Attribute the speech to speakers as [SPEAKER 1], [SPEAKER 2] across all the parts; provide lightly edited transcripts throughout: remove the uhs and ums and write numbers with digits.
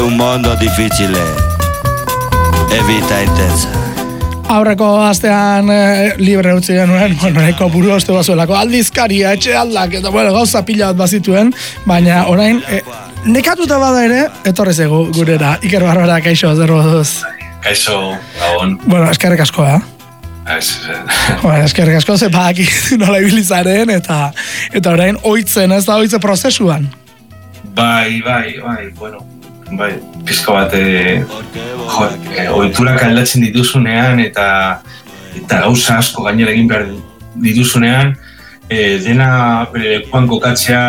[SPEAKER 1] un mondo difficile e vita intensa.
[SPEAKER 2] Aurreko astean libre utzi genuen, nahiko buru ostu bazuelako, aldizkaria, etxe aldak, eta gauza pila bat bazituen, baina orain, nekatuta bada ere, etorri zego gurera, Iker Barbara, kaixo, zer moduz?
[SPEAKER 3] Kaixo, gabon.
[SPEAKER 2] Bueno, eskerrik asko, eskerrik asko, ze badakit nola ibilizaren, eta orain, oitzen, ez da oitze prozesuan?
[SPEAKER 3] Bai, bueno, pizko bat, oiturak aldatzen dituzunean, eta gauza asko gainera egin behar dituzunean, dena bere lekuan kokatzea,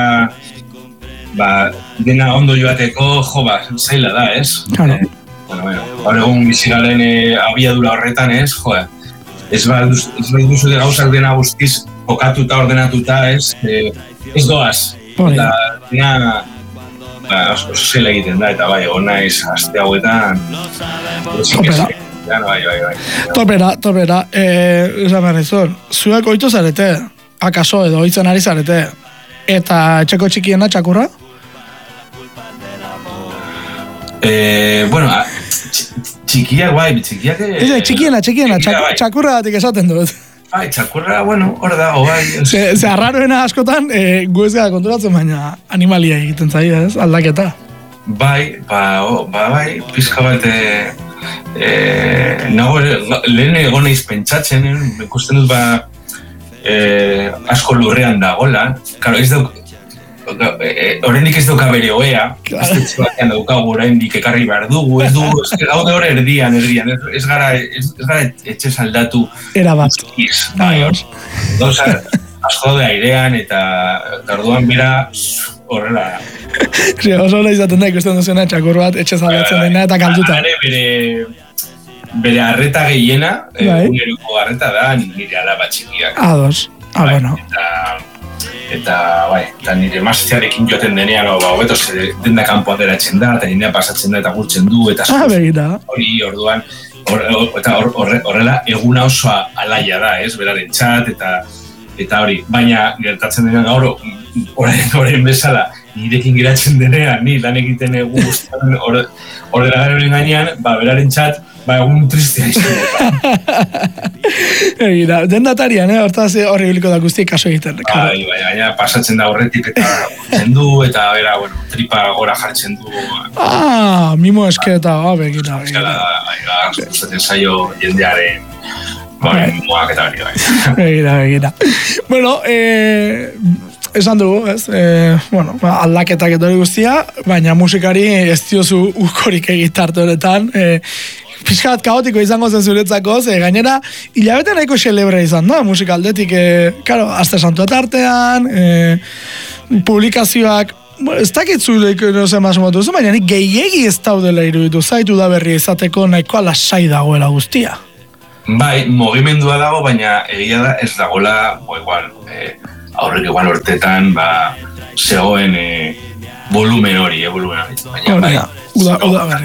[SPEAKER 3] dena ondo joateko, zaila da, ez?
[SPEAKER 2] Claro.
[SPEAKER 3] Gaur egun bizigaren abiadura horretan, ez? Ez duzu de gauzak dena guztiz kokatuta, ordenatuta, ez? Ez doaz. Eta dena oso zela egiten da, eta ona ez aste hauetan.
[SPEAKER 2] Topera. Esan behar izan, zuek oitu zarete, akaso edo oitzen ari zarete, eta etxeko txikiena txakurra?
[SPEAKER 3] Bueno, txikiak,
[SPEAKER 2] txikiena, txakurra batik esaten dut.
[SPEAKER 3] Bai, txakurra, bueno, hor dago, bai.
[SPEAKER 2] Ze arraroena askotan, gu ez gara konturatzen, baina animalia egiten zaila, ez, aldaketa.
[SPEAKER 3] Bai, pizka bat, lehen egon naiz pentsatzen, ikusten dut, asko lurrean dagoela. Karo, ez dauk, oraindik ez dauka bere oea, ez batean daukagu oraindik ekarri behar dugu, ez dugu, gaude hor erdian, ez gara etxe saldatu.
[SPEAKER 2] Era bat.
[SPEAKER 3] Gauza, asko daude airean, eta orduan bera horrela.
[SPEAKER 2] Oso hona izaten da ikusten duzuna txakur bat, etxe saldatzen dena eta kalduta.
[SPEAKER 3] Bere arreta gehiena, uneroko arreta da, nire alaba txikiak.
[SPEAKER 2] Ados, bueno.
[SPEAKER 3] Eta nire maztearekin joaten denean, hobeto denda kanpo ateratzen da, eta nire pasatzen da eta gurtzen du, eta hori orduan, eta horrela eguna oso alaia da, ez, beraren txat, eta hori, baina gertatzen denean gaur, orain bezala, nirekin geratzen denean, ni lan egiten egun guztian ordenagailuaren gainean, beraren txat, egun tristea izan.
[SPEAKER 2] Dendatarian, hortaz horri biliko da guztiek kaso egiten.
[SPEAKER 3] Baina pasatzen da horretik eta gurtzen du, eta tripa gora jartzen du.
[SPEAKER 2] Mimo esketa, begira.
[SPEAKER 3] Gustatzen zaio jendearen mimoak eta hori.
[SPEAKER 2] Begira. Bueno, esan dugu, ez? Aldaketak edo guztia, baina musikari ez diozu ukorik egitarte horretan. Piskat kaotiko izango zen zuretzako, gainera, hilabete nahiko xelebre izan da, musika aldetik, Aste Santua tartean, publikazioak, ez dakit zuleik nozen masumatu duzu, baina nik gehiegi ez daudela iruditu, zaitu da berri izateko nahiko lasai dagoela guztia.
[SPEAKER 3] Bai, mugimendua dago, baina egia da ez dagoela, aurrek egual hortetan, zegoen volumen hori, baina
[SPEAKER 2] uda